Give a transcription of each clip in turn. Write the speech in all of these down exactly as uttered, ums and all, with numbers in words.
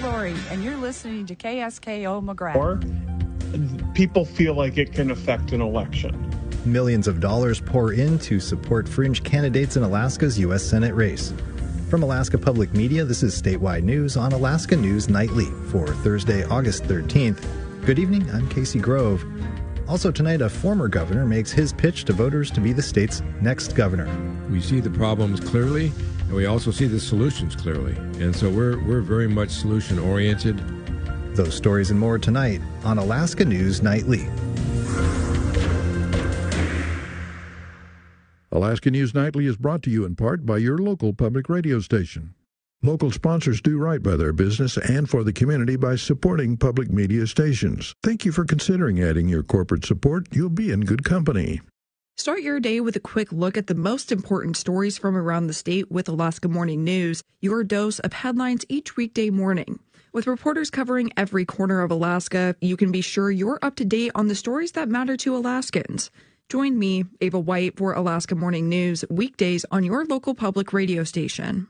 Lori, and you're listening to K S K O McGrath. Or people feel like it can affect an election. Millions of dollars pour in to support fringe candidates in Alaska's U S Senate race. From Alaska Public Media, this is Statewide News on Alaska News Nightly for Thursday, August thirteenth. Good evening, I'm Casey Grove. Also tonight, a former governor makes his pitch to voters to be the state's next governor. We see the problems clearly, and we also see the solutions clearly. And so we're we're very much solution-oriented. Those stories and more tonight on Alaska News Nightly. Alaska News Nightly is brought to you in part by your local public radio station. Local sponsors do right by their business and for the community by supporting public media stations. Thank you for considering adding your corporate support. You'll be in good company. Start your day with a quick look at the most important stories from around the state with Alaska Morning News, your dose of headlines each weekday morning. With reporters covering every corner of Alaska, you can be sure you're up to date on the stories that matter to Alaskans. Join me, Ava White, for Alaska Morning News, weekdays on your local public radio station.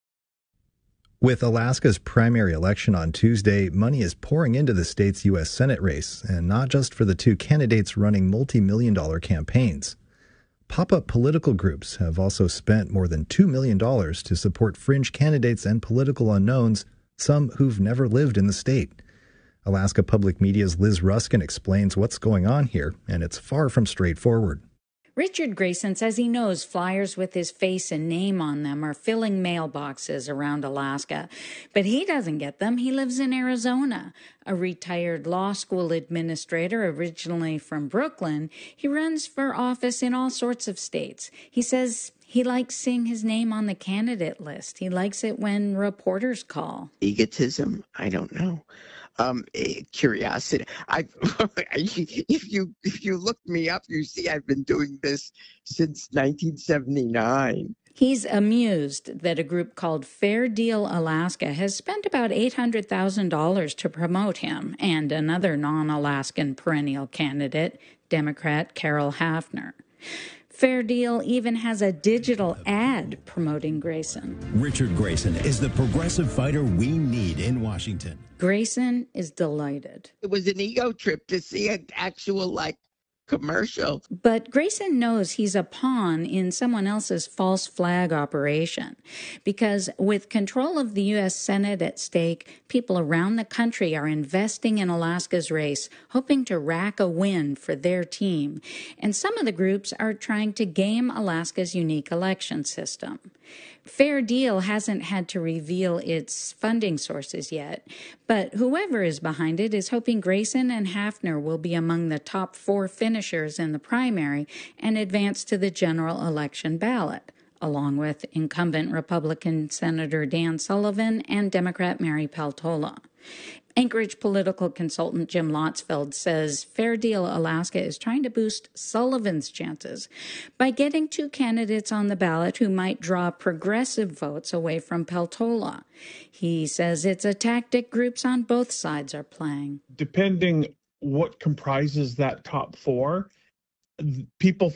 With Alaska's primary election on Tuesday, money is pouring into the state's U S Senate race, and not just for the two candidates running multi-million dollar campaigns. Pop-up political groups have also spent more than two million dollars to support fringe candidates and political unknowns, some who've never lived in the state. Alaska Public Media's Liz Ruskin explains what's going on here, and it's far from straightforward. Richard Grayson says he knows flyers with his face and name on them are filling mailboxes around Alaska, but he doesn't get them. He lives in Arizona. A retired law school administrator originally from Brooklyn, he runs for office in all sorts of states. He says he likes seeing his name on the candidate list. He likes it when reporters call. Egotism? I don't know. Um, curiosity. I, if you if you look me up, you see I've been doing this since nineteen seventy-nine. He's amused that a group called Fair Deal Alaska has spent about eight hundred thousand dollars to promote him and another non-Alaskan perennial candidate, Democrat Carol Hafner. Fair Deal even has a digital ad promoting Grayson. Richard Grayson is the progressive fighter we need in Washington. Grayson is delighted. It was an ego trip to see an actual, like, commercial. But Grayson knows he's a pawn in someone else's false flag operation, because with control of the U S Senate at stake, people around the country are investing in Alaska's race, hoping to rack a win for their team. And some of the groups are trying to game Alaska's unique election system. Fair Deal hasn't had to reveal its funding sources yet, but whoever is behind it is hoping Grayson and Hafner will be among the top four finishers in the primary and advance to the general election ballot, along with incumbent Republican Senator Dan Sullivan and Democrat Mary Peltola. Anchorage political consultant Jim Lotsfeld says Fair Deal Alaska is trying to boost Sullivan's chances by getting two candidates on the ballot who might draw progressive votes away from Peltola. He says it's a tactic groups on both sides are playing. Depending what comprises that top four, people